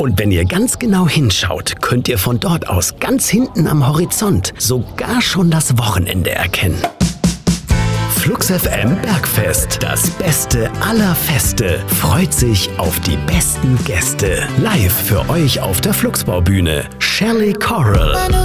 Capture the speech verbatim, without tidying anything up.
Und wenn ihr ganz genau hinschaut, könnt ihr von dort aus ganz hinten am Horizont sogar schon das Wochenende erkennen. Flux F M Bergfest, das Beste aller Feste, freut sich auf die besten Gäste. Live für euch auf der Fluxbaubühne, Shelley Coral.